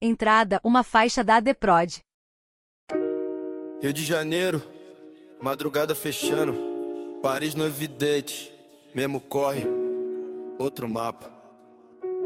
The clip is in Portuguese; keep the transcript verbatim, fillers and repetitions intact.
Entrada, uma faixa da ADPROD. Rio de Janeiro, madrugada fechando. Paris no evidente, mesmo corre, outro mapa.